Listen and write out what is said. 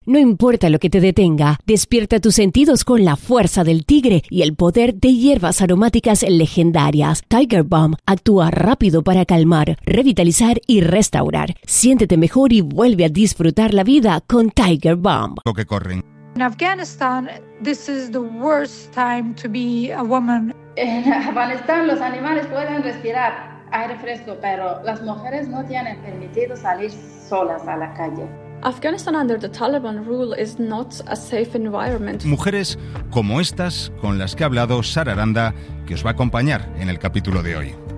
No importa lo que te detenga, despierta tus sentidos con la fuerza del tigre y el poder de hierbas aromáticas legendarias. Tiger Balm actúa rápido para calmar, revitalizar y restaurar. Siéntete mejor y vuelve a disfrutar la vida con Tiger Balm. Que corren. In Afghanistan, this is the worst time to be a woman. En Afganistán los animales pueden respirar aire fresco, pero las mujeres no tienen permitido salir solas a la calle. Afghanistan under the Taliban rule is not a safe environment. Mujeres como estas con las que ha hablado Sara Aranda, que os va a acompañar en el capítulo de hoy.